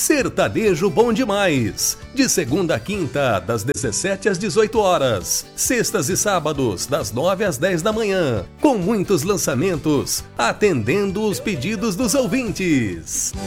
Sertanejo Bom Demais. De segunda a quinta, das 17 às 18 horas. Sextas e sábados, das 9 às 10 da manhã. Com muitos lançamentos, atendendo os pedidos dos ouvintes.